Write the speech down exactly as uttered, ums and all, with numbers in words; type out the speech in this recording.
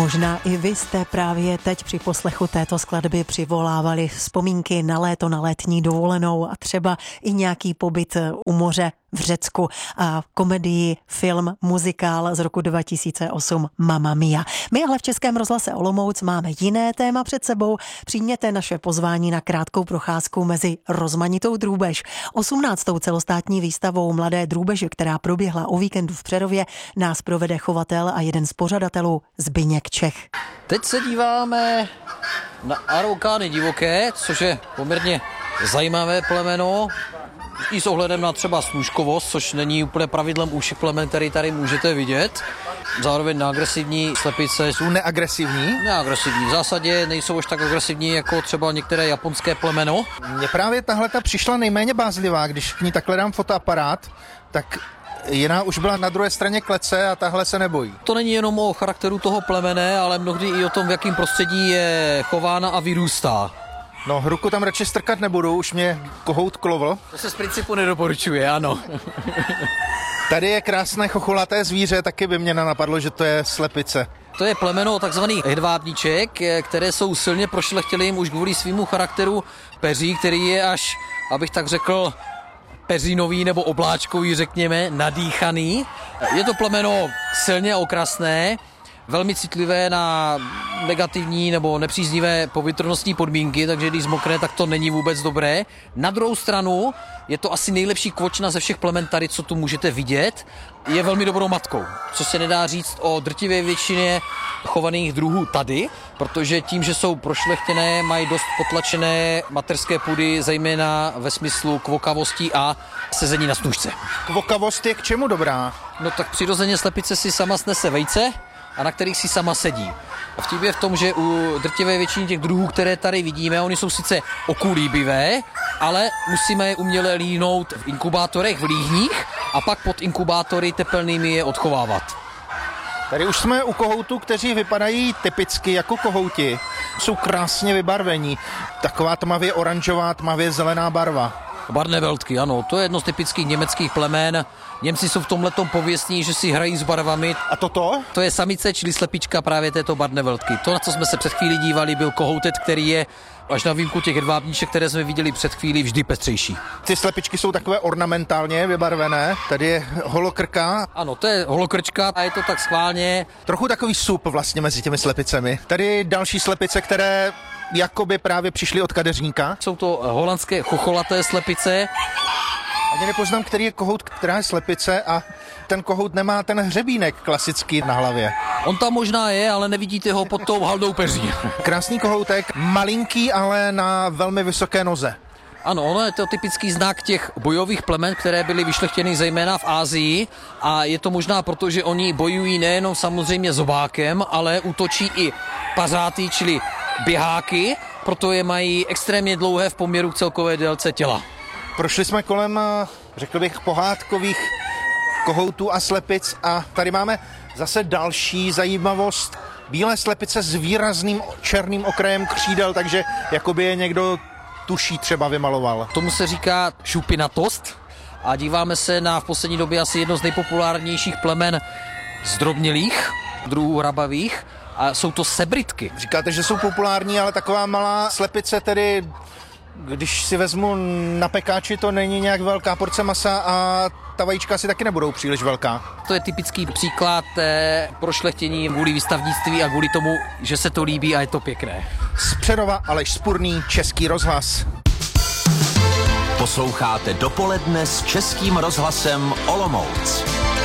Možná i vy jste právě teď při poslechu této skladby přivolávali vzpomínky na léto, na letní dovolenou a třeba i nějaký pobyt u moře v Řecku a komedii, film, muzikál z roku dva tisíce osm Mamma Mia. My ale v Českém rozhlase Olomouc máme jiné téma před sebou. Přijměte naše pozvání na krátkou procházku mezi rozmanitou drůbež. osmnáctou celostátní výstavou Mladé drůbeže, která proběhla o víkendu v Přerově, nás provede chovatel a jeden z pořadatelů Zbyněk Čech. Teď se díváme na Aroukány divoké, což je poměrně zajímavé plemeno. I s ohledem na třeba snůžkovost, což není úplně pravidlem u všech plemen, který tady můžete vidět. Zároveň neagresivní slepice. Jsou neagresivní? Neagresivní. V zásadě nejsou už tak agresivní jako třeba některé japonské plemeno. Mně právě tahle ta přišla nejméně bázlivá, když k ní takhle dám fotoaparát, tak jiná už byla na druhé straně klece a tahle se nebojí. To není jenom o charakteru toho plemene, ale mnohdy i o tom, v jakém prostředí je chována a vyrůstá. No, ruku tam radši strkat nebudu, už mě kohout klovl. To se z principu nedoporučuje, ano. Tady je krásné chocholaté zvíře, taky by mě napadlo, že to je slepice. To je plemeno takzvaných hedvábníček, které jsou silně prošlechtilým už kvůli svýmu charakteru peří, který je až, abych tak řekl, peřinový nebo obláčkový, řekněme, nadýchaný. Je to plemeno silně okrasné, velmi citlivé na negativní nebo nepříznivé povětrnostní podmínky, takže když zmokne, tak to není vůbec dobré. Na druhou stranu je to asi nejlepší kvočna ze všech plemen tady, co tu můžete vidět. Je velmi dobrou matkou, což se nedá říct o drtivé většině chovaných druhů tady, protože tím, že jsou prošlechtěné, mají dost potlačené mateřské půdy, zejména ve smyslu kvokavosti a sezení na snůžce. Kvokavost je k čemu dobrá? No tak přirozeně slepice si sama snese vejce, a na kterých si sama sedí. A vtip je v tom, že u drtivé většiny těch druhů, které tady vidíme, oni jsou sice okulíbivé, ale musíme je uměle líhnout v inkubátorech, v líhních a pak pod inkubátory tepelnými je odchovávat. Tady už jsme u kohoutů, kteří vypadají typicky jako kohouti. Jsou krásně vybarvení. Taková tmavě oranžová, tmavě zelená barva. Barneveldky, ano, to je jedno z typických německých plemen. Němci jsou v tomhletom pověstní, že si hrají s barvami. A toto? To je samice, čili slepička právě této Barneveldky. To, na co jsme se před chvílí dívali, byl kohoutet, který je až na výjimku těch hedvábníček, které jsme viděli před chvílí, vždy pestřejší. Ty slepičky jsou takové ornamentálně vybarvené. Tady je holokrka. Ano, to je holokrčka a je to tak schválně. Trochu takový sup vlastně mezi těmi slepicemi. Tady další slepice, které jakoby právě přišly od kadeřníka. Jsou to holandské chocholaté slepice. Ani nepoznám, který je kohout, která je slepice a ten kohout nemá ten hřebínek klasický na hlavě. On tam možná je, ale nevidíte ho pod tou haldou peří. Krásný kohoutek, malinký, ale na velmi vysoké noze. Ano, ono je to typický znak těch bojových plemen, které byly vyšlechtěny zejména v Asii a je to možná proto, že oni bojují nejenom samozřejmě zobákem, ale útočí i pařáty, čili běháky, proto je mají extrémně dlouhé v poměru k celkové délce těla. Prošli jsme kolem, řekl bych, pohádkových kohoutů a slepic a tady máme zase další zajímavost. Bílé slepice s výrazným černým okrajem křídel, takže jakoby je někdo tuší třeba vymaloval. Tomu se říká šupinatost a díváme se na v poslední době asi jedno z nejpopulárnějších plemen zdrobnělých, druhů hrabavých, a jsou to sebritky. Říkáte, že jsou populární, ale taková malá slepice tedy, když si vezmu na pekáči, to není nějak velká porce masa a ta vajíčka si taky nebudou příliš velká. To je typický příklad eh, prošlechtění kvůli výstavnictví a kvůli tomu, že se to líbí a je to pěkné. Z Přerova Aleš Spurný, Český rozhlas. Posloucháte Dopoledne s Českým rozhlasem Olomouc.